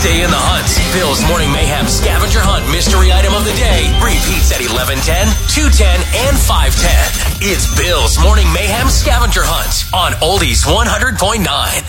Stay in the hunt. Bill's Morning Mayhem Scavenger Hunt Mystery Item of the Day repeats at 11:10, 2:10, and 5:10. It's Bill's Morning Mayhem Scavenger Hunt on Oldies 100.9.